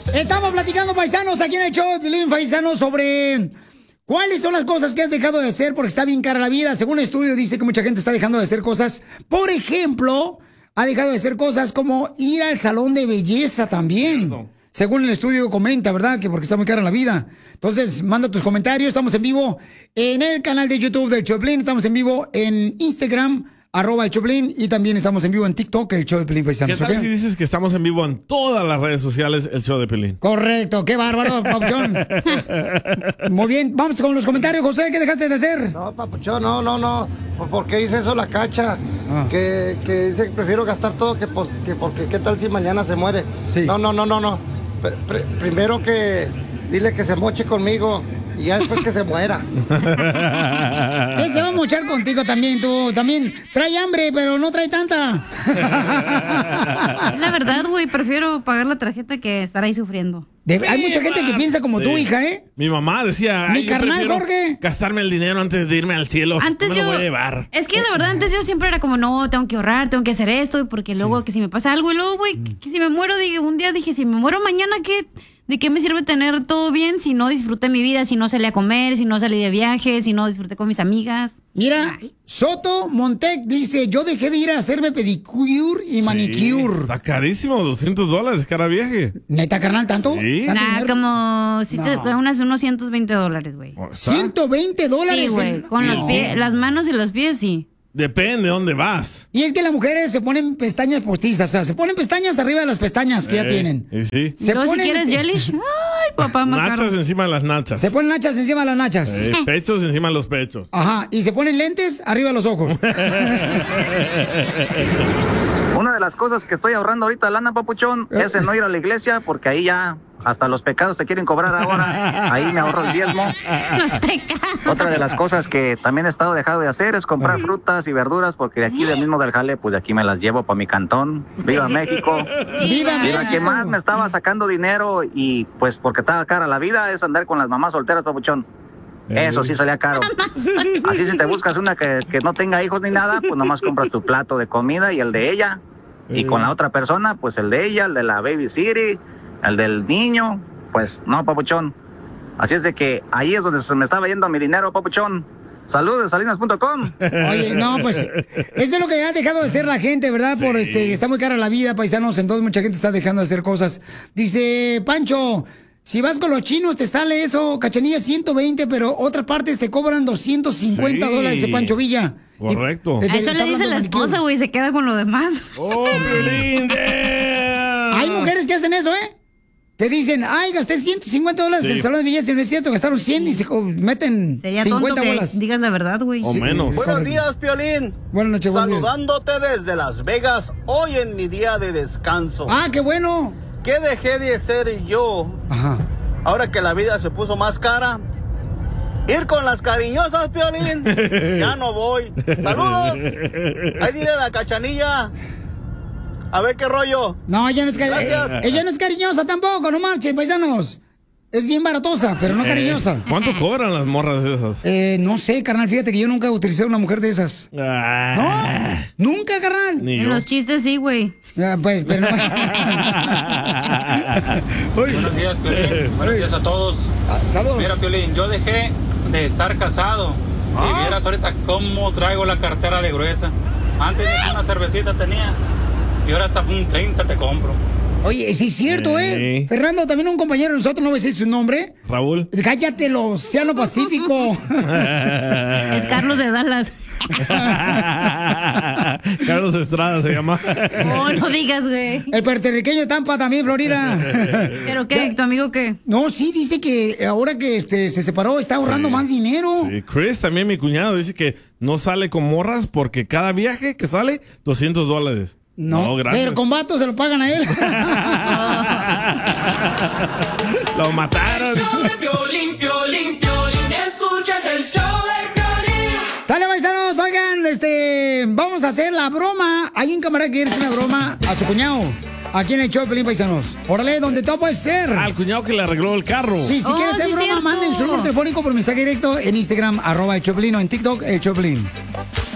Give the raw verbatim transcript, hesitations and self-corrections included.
Estamos platicando, paisanos, aquí en el show de Piolín, paisanos, sobre cuáles son las cosas que has dejado de hacer porque está bien cara la vida. Según el estudio dice que mucha gente está dejando de hacer cosas. Por ejemplo, ha dejado de hacer cosas como ir al salón de belleza también. Cierto. Según el estudio comenta, ¿verdad? Que porque está muy cara la vida. Entonces, manda tus comentarios. Estamos en vivo en el canal de YouTube del Choplin. Estamos en vivo en Instagram, arroba el Choplin. Y también estamos en vivo en TikTok, el show de Piolín Paisanos. ¿Qué tal ¿Okay? si dices que estamos en vivo en todas las redes sociales, el show de Piolín? Correcto, qué bárbaro, Papuchón. Muy bien, vamos con los comentarios, José, ¿qué dejaste de hacer? No, Papuchón, no, no, no. ¿Por qué dice eso la Cacha? Ah. Que, que dice que prefiero gastar todo que, pues, que porque qué tal si mañana se muere. Sí. No, no, no, no, no. Pr pr primero que dile que se moche conmigo y ya después que se muera. Él se va a mochar contigo también, tú. También trae hambre, pero no trae tanta. La verdad, güey, prefiero pagar la tarjeta que estar ahí sufriendo. De, hay mucha gente que piensa como sí. tú, hija, ¿eh? Mi mamá decía, mi carnal Jorge, gastarme el dinero antes de irme al cielo. Antes me yo, lo voy a llevar. Es que la verdad, antes yo siempre era como, no, tengo que ahorrar, tengo que hacer esto, porque luego sí. que si me pasa algo, y luego, güey, que, que si me muero, dije, un día dije, si me muero mañana, ¿qué? ¿De qué me sirve tener todo bien si no disfruté mi vida, si no salí a comer, si no salí de viaje, si no disfruté con mis amigas? Mira, Soto Montec dice, yo dejé de ir a hacerme pedicure y sí, manicure. Está carísimo, doscientos dólares cada viaje. ¿Neta, carnal, tanto? Sí. Nah, como si no. te, unas, unos ciento veinte dólares, güey. ¿ciento veinte dólares? Sí, güey, con no. los pies, las manos y los pies, sí. Depende de dónde vas. Y es que las mujeres se ponen pestañas postizas, o sea, se ponen pestañas arriba de las pestañas que eh, ya tienen. Y sí. Se y luego ponen, si quieres jellish, ay, papá, más nachas caro. encima de las nachas. Se ponen nachas encima de las nachas. Eh, pechos encima de los pechos. Ajá, y se ponen lentes arriba de los ojos. Una de las cosas que estoy ahorrando ahorita, lana, papuchón, es en no ir a la iglesia, porque ahí ya hasta los pecados te quieren cobrar ahora. Ahí me ahorro el diezmo. Los pecados. Otra de las cosas que también he estado dejando de hacer es comprar frutas y verduras, porque de aquí, del mismo del jale, pues de aquí me las llevo para mi cantón. ¡Viva México! ¡Viva México! Y la que más me estaba sacando dinero, y pues porque estaba cara la vida, es andar con las mamás solteras, papuchón. Eso sí salía caro. Así si te buscas una que, que no tenga hijos ni nada, pues nomás compras tu plato de comida y el de ella. Y con la otra persona, pues el de ella, el de la baby city, el del niño, pues no, papuchón. Así es de que ahí es donde se me estaba yendo mi dinero, papuchón. Saludos, salinas punto com. Oye, no, pues, eso es lo que ha dejado de hacer la gente, ¿verdad? Sí. Por este, está muy cara la vida, paisanos, entonces mucha gente está dejando de hacer cosas. Dice Pancho, si vas con los chinos te sale eso, Cachanilla, ciento veinte, pero otras partes te cobran doscientos cincuenta sí. dólares de Pancho Villa. Correcto. Y, eso le dice la esposa, güey, se queda con lo demás. ¡Oh, Piolín! Hay mujeres que hacen eso, ¿eh? Que dicen, ay, gasté ciento cincuenta dólares sí. en el salón de belleza y no es cierto, gastaron cien y se meten sería cincuenta tonto bolas. Que digas la verdad, güey. O sí, menos. Buenos días, Piolín. Buenas noches, buenos días. Saludándote desde Las Vegas, hoy en mi día de descanso. Ah, qué bueno. ¿Qué dejé de hacer yo? Ajá. Ahora que la vida se puso más cara. Ir con las cariñosas, Piolín. Ya no voy. Saludos. Ahí dile a la Cachanilla. A ver qué rollo. No, ella no es cariñosa. Ella no es cariñosa tampoco, no marchen, paisanos. Es bien baratosa, pero no cariñosa. ¿Cuánto cobran las morras esas? Eh, no sé, carnal, fíjate que yo nunca he utilizado una mujer de esas. Ah. No, nunca, carnal. Ni en yo. Los chistes sí, güey. Ah, pues, pero no. Buenos días, Piolín. Buenos días a todos. Ah, saludos. Mira, Piolín, yo dejé de estar casado. ¿Ah? Y vieras ahorita cómo traigo la cartera de gruesa. Antes de una cervecita tenía. Y ahora hasta un treinta te compro. Oye, sí es cierto, ¿eh? Sí. Fernando, también un compañero de nosotros, no voy a decir su nombre. Raúl. Cállate, el Océano Pacífico. Es Carlos de Dallas. Carlos Estrada se llama. No, no digas, güey. El puertorriqueño de Tampa, también Florida. ¿Pero qué? ¿Tu amigo qué? No, sí, dice que ahora que este, se separó está ahorrando sí. más dinero. Sí, Chris, también mi cuñado, dice que no sale con morras porque cada viaje que sale, doscientos dólares. No, no, gracias. Pero con vatos se lo pagan a él. Lo mataron. El show de Piolín, Piolín, Piolín. Escuchas el show de Piolín. Sale, paisanos, oigan, este, vamos a hacer la broma. Hay un camarada que quiere hacer una broma a su cuñado. Aquí en el show de Piolín, paisanos. Órale, donde todo puede ser. Al cuñado que le arregló el carro. Sí, si oh, quieres hacer sí broma, cierto. manden su número telefónico por mensaje directo en Instagram, arroba el Choplin, o en TikTok, el Choplin.